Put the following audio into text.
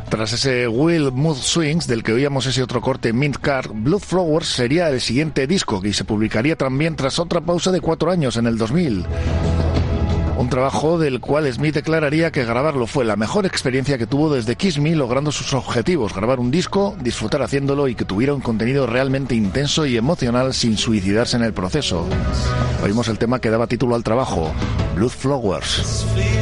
Tras ese Wild Mood Swings, del que oíamos ese otro corte Mint Car, Blood Flowers sería el siguiente disco, que se publicaría también tras otra pausa de 4 años, en el 2000. Un trabajo del cual Smith declararía que grabarlo fue la mejor experiencia que tuvo desde Kiss Me, logrando sus objetivos: grabar un disco, disfrutar haciéndolo y que tuviera un contenido realmente intenso y emocional sin suicidarse en el proceso. Oímos el tema que daba título al trabajo, Blood Flowers.